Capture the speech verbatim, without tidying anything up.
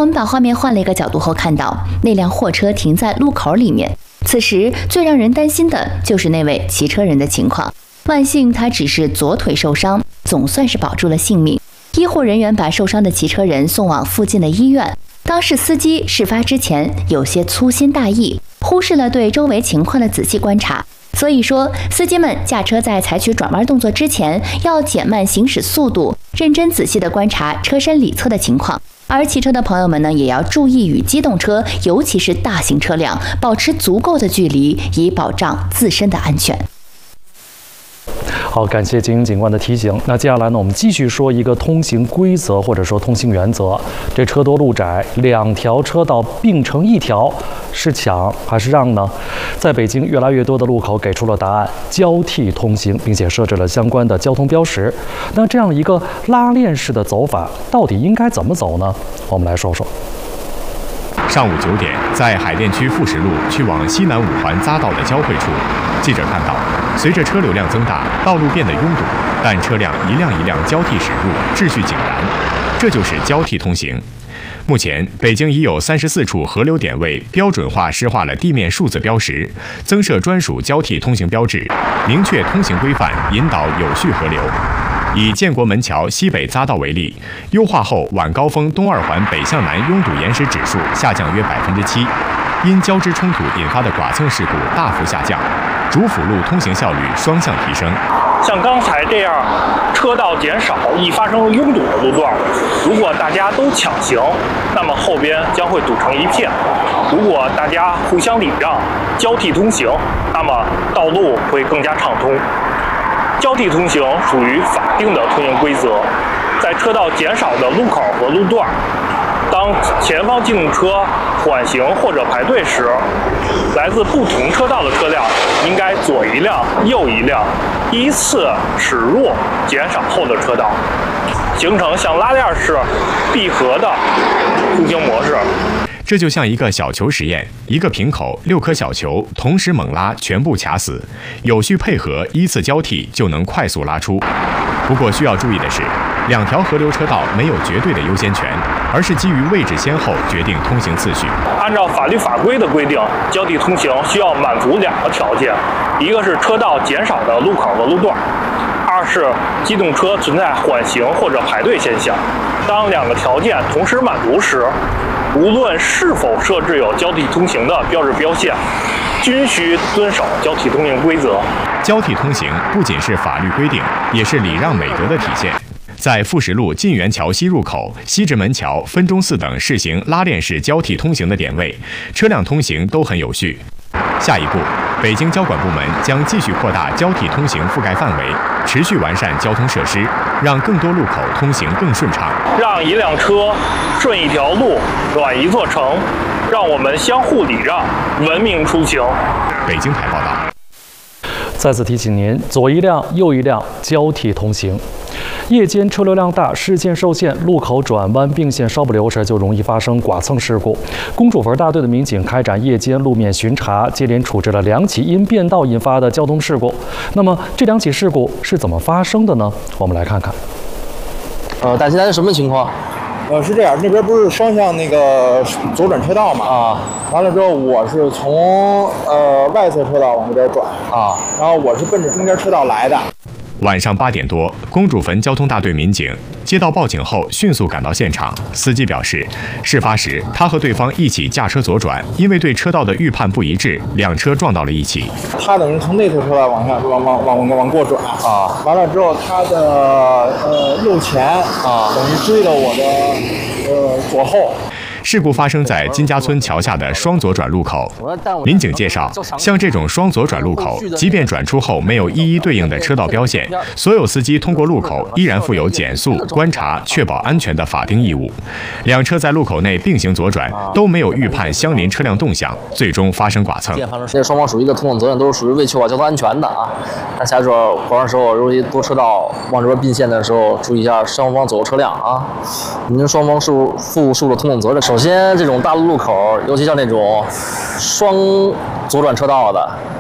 们把画面换了一个角度后，看到那辆货车停在路口里面。此时最让人担心的就是那位骑车人的情况。万幸他只是左腿受伤，总算是保住了性命。医护人员把受伤的骑车人送往附近的医院。当事司机事发之前有些粗心大意，忽视了对周围情况的仔细观察。所以说，司机们驾车在采取转弯动作之前，要减慢行驶速度，认真仔细地观察车身里侧的情况。而骑车的朋友们呢，也要注意与机动车，尤其是大型车辆，保持足够的距离，以保障自身的安全。 好，感谢金英警官的提醒。那接下来呢，我们继续说一个通行规则或者说通行原则。这车多路窄，两条车道并成一条，是抢还是让呢？在北京，越来越多的路口给出了答案：交替通行，并且设置了相关的交通标识。那这样一个拉链式的走法，到底应该怎么走呢？我们来说说。 上午九点，在海淀区富石路去往西南五环匝道的交汇处，记者看到，随着车流量增大，道路变得拥堵，但车辆一辆一辆交替驶入，秩序井然，这就是交替通行。目前，北京已有三十四处河流点位标准化施画了地面数字标识，增设专属交替通行标志，明确通行规范，引导有序河流。以建国门桥西北匝道为例，优化后晚高峰东二环北向南拥堵延时指数下降约百分之七，因交织冲突引发的剐蹭事故大幅下降，主辅路通行效率双向提升。 像刚才这样车道减少、易发生拥堵的路段，如果大家都抢行，那么后边将会堵成一片；如果大家互相礼让、交替通行，那么道路会更加畅通。交替通行属于法定的通行规则，在车道减少的路口和路段，当前方机动车缓行或者排队时，来自不同车道的车辆应该左一辆、右一辆，依次驶入减少后的车道，形成像拉链式闭合的通行模式。 这就像一个小球实验，一个瓶口，六颗小球同时猛拉，全部卡死，有序配合，依次交替就能快速拉出。不过需要注意的是，两条河流车道没有绝对的优先权，而是基于位置先后决定通行次序。 按照法律法规的规定，交替通行需要满足两个条件，一个是车道减少的路口和路段，二是机动车存在缓行或者排队现象。当两个条件同时满足时，无论是否设置有交替通行的标志标线，均需遵守交替通行规则。 交替通行不仅是法律规定，也是礼让美德的体现。在富石路晋源桥西入口、西直门桥、分钟寺等试行拉链式交替通行的点位，车辆通行都很有序。下一步，北京交管部门将继续扩大交替通行覆盖范围，持续完善交通设施，让更多路口通行更顺畅。 让一辆车顺一条路，暖一座城，让我们相互礼让，文明出行。 北京台报道。 再次提醒您，左一辆，右一辆，交替通行。夜间车流量大，视线受限，路口转弯并线稍不留神就容易发生剐蹭事故。公主坟大队的民警开展夜间路面巡查，接连处置了两起因变道引发的交通事故。那么这两起事故是怎么发生的呢？我们来看看。 呃，大现在是什么情况？ 呃，是这样，那边不是双向那个左转车道嘛？啊，完了之后我是从呃外侧车道往这边转啊，然后我是奔着中间车道来的。 晚上八点多，公主坟交通大队民警接到报警后，迅速赶到现场。司机表示，事发时他和对方一起驾车左转，因为对车道的预判不一致，两车撞到了一起。 他等于从内侧车道往下往往往往往过转啊，完了之后他的呃右前啊，等于追了我的呃左后。 事故发生在金家村桥下的双左转路口。民警介绍，像这种双左转路口，即便转出后没有一一对应的车道标线，所有司机通过路口依然负有减速、观察、确保安全的法定义务。两车在路口内并行左转，都没有预判相邻车辆动向，最终发生剐蹭。 这双方属于一个同等责任，都是属于为确保交通安全的啊。大家说拐弯的时候，尤其多车道往这边并线的时候，注意一下双方左右车辆啊。您双方是负负了同等责任。首先，这种大路路口，尤其像这种双左转车道的，